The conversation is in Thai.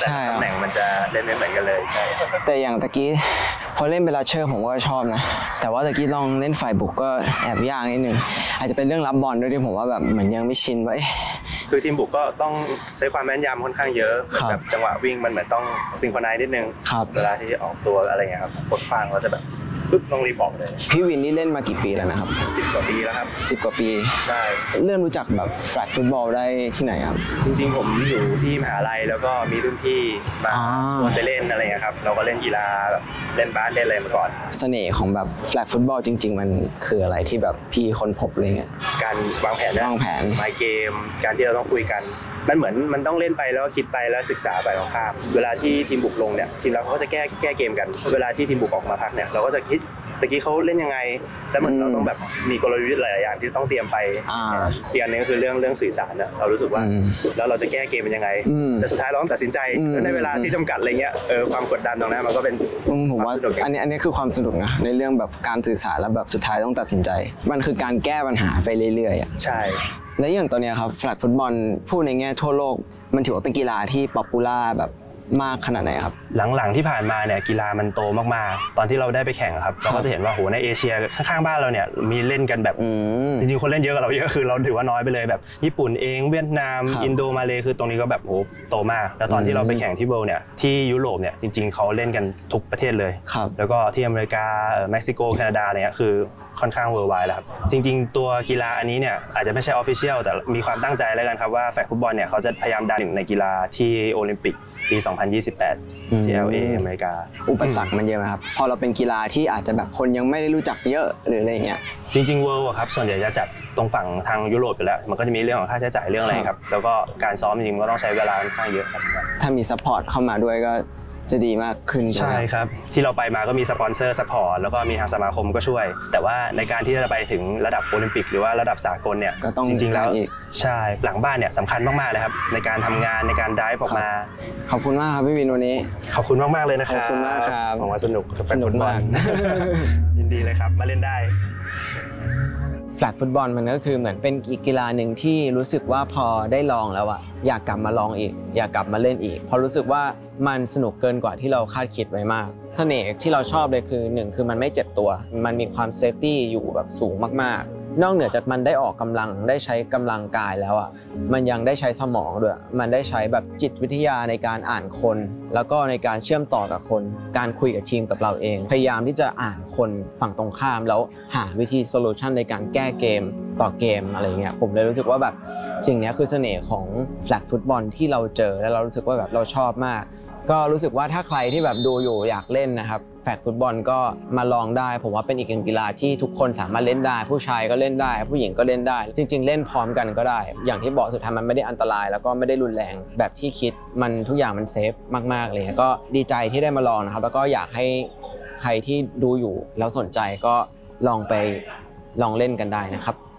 แต่ตำแหน่งมันจะเล่นไม่เหมือนกันเลยแต่อย่างตะกี้พอเล่นเป็นลัชเชอร์ผมก็ชอบนะแต่ว่าตะกี้ลองเล่นฝ่ายบุกก็แอบยากนิดนึงอาจจะเป็นเรื่องรับบอลด้วยที่ผมว่าแบบเหมือนยังไม่ชินว่าคือทีมบุกก็ต้องใช้ความแม่นยำค่อนข้างเยอะแบบจังหวะวิ่งมันเหมือนต้องซิงโครไนซ์นิดนึงเวลาที่ออกตัวอะไรเงี้ยครับคนฟังก็จะแบบปึ๊บต้องรีบออกเลยพี่วินนี่เล่นมากี่ปีแล้วนะครับ 10 กว่าปีแล้วครับ 10 กว่าปีใช่เริ่มรู้จักแบบแฟลกฟุตบอลได้ที่ไหนครับจริงๆผมอยู่ที่มหาลัยแล้วก็มีรุ่นพี่มาชวนไปเล่นอะไรเงี้ยครับเราก็เล่นกีฬาแบบเล่นบาสเล่นอะไรมาก่อนเสน่ห์ของแบบแฟลกฟุตบอลจริงๆมันคืออะไรที่แบบพี่ค้นพบอะไรเงี้ยการวางแผนมายเกมการที่เราต้องคุยกันมันเหมือนมันต้องเล่นไปแล้วคิดไปแล้วศึกษาไปของข้ามเวลาที่ทีมบุกลงเนี่ยทีมเราเขาก็จะแก้เกมกันเวลาที่ทีมบุกออกมาพักเนี่ยเราก็จะคิดตะกี้เขาเล่นยังไงแล้วมันเราต้องแบบมีกลยุทธ์หลายอย่างที่ต้องเตรียมไปอีกอันนึงก็คือเรื่องสื่อสารนะเรารู้สึกว่าแล้วเราจะแก้เกมเป็นยังไงแต่สุดท้ายเราต้องตัดสินใจในเวลาที่จำกัดอะไรเงี้ยความกดดันตรงนั้นมันก็เป็นผมว่าอันนี้คือความสนุกนะในเรื่องแบบการสื่อสารแล้วแบบสุดท้ายต้องตัดสินใจมันคือการแก้ปัญหาไปเรื่อยๆใช่และอย่างตัวเนี้ยครับแฟลกฟุตบอลพูดในแง่ทั่วโลกมันถือว่าเป็นกีฬาที่ป๊อปปูล่าแบบมากขนาดไหนครับหลังๆที่ผ่านมาเนี่ยกีฬามันโตมากๆตอนที่เราได้ไปแข่งครับเราก็จะเห็นว่าโหในเอเชียข้างๆบ้านเราเนี่ยมีเล่นกันแบบจริงๆคนเล่นเยอะกับเราเยอะคือเราถือว่าน้อยไปเลยแบบญี่ปุ่นเองเวียดนามอินโดมาเลคือตรงนี้ก็แบบโหโตมากแล้วตอนที่เราไปแข่งที่เวิลด์เนี่ยที่ยุโรปเนี่ยจริงๆเขาเล่นกันทุกประเทศเลยแล้วก็ที่อเมริกาเม็กซิโกแคนาดาอะไรเงี้ยคือค่อนข้างเวิร์ลไวด์แล้วครับจริงๆตัวกีฬาอันนี้เนี่ยอาจจะไม่ใช่ออฟฟิเชียลแต่มีความตั้งใจแล้วกันครับว่าแฟลกฟุตบอลเนี่ยเขาจะพยายามดันในกีฬาที่โอลิมปิกปี 2028 ที่ LA อเมริกาอุปสรรคมันเยอะไหมครับพอเราเป็นกีฬาที่อาจจะแบบคนยังไม่ได้รู้จักเยอะหรืออะไรเงี้ยจริงๆเวิลด์ครับส่วนใหญ่จะจัดตรงฝั่งทางยุโรปอยู่แล้วมันก็จะมีเรื่องของค่าใช้จ่ายเรื่องอะไรครับแล้วก็การซ้อมจริงๆก็ต้องใช้เวลาค่อนข้างเยอะครับถ้ามีซัพพอร์ตเข้ามาด้วยก็จะดีมากขึ้นใช่ครับที่เราไปมาก็มีสปอนเซอร์ซัพพอร์ตแล้วก็มีทางสมาคมก็ช่วยแต่ว่าในการที่จะไปถึงระดับโอลิมปิกหรือว่าระดับสากลเนี่ยจริงๆแล้วใช่หลังบ้านเนี่ยสำคัญมากๆเลยครับในการทำงานในการไดฟ์ออกมาขอบคุณมากครับพี่วินวันนี้ขอบคุณมากๆเลยนะครับขอบคุณมากครับผมว่าสนุกมากยินดีเลยครับมาเล่นได้แฟลกฟุตบอลมันก็คือเหมือนเป็นอีกกีฬาหนึ่งที่รู้สึกว่าพอได้ลองแล้วอะอยากกลับมาลองอีกอยากกลับมาเล่นอีกเพราะรู้สึกว่ามันสนุกเกินกว่าที่เราคาดคิดไว้มากเสน่ห์ที่เราชอบเลยคือ1คือมันไม่เจ็บตัวมันมีความเซฟตี้อยู่แบบสูงมากๆนอกเหนือจากมันได้ออกกำลังได้ใช้กำลังกายแล้วอ่ะมันยังได้ใช้สมองด้วยมันได้ใช้แบบจิตวิทยาในการอ่านคนแล้วก็ในการเชื่อมต่อกับคนการคุยกับทีมกับเราเองพยายามที่จะอ่านคนฝั่งตรงข้ามแล้วหาวิธีโซลูชันในการแก้เกมต่อเกมอะไรเงี้ยผมเลยรู้สึกว่าแบบสิ่งนี้คือเสน่ห์ของแฟลกฟุตบอลที่เราเจอแล้วเรารู้สึกว่าแบบเราชอบมากก็รู้สึกว่าถ้าใครที่แบบดูอยู่อยากเล่นนะครับแฟลกฟุตบอลก็มาลองได้ผมว่าเป็นอีกหนึ่งกีฬาที่ทุกคนสามารถเล่นได้ผู้ชายก็เล่นได้ผู้หญิงก็เล่นได้จริงๆเล่นพร้อมกันก็ได้อย่างที่บอกสุดท้ายมันไม่ได้อันตรายแล้วก็ไม่ได้รุนแรงแบบที่คิดมันทุกอย่างมันเซฟมากๆเลยก็ดีใจที่ได้มาลองนะครับแล้วก็อยากให้ใครที่ดูอยู่แล้วสนใจก็ลองไปลองเล่นกันได้นะครับ